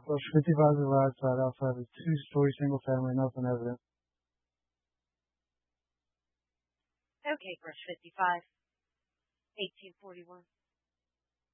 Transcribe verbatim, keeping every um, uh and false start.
Brush fifty-five is the right side outside of two-story single family, nothing evident. Okay, Brush fifty-five. eighteen forty-one.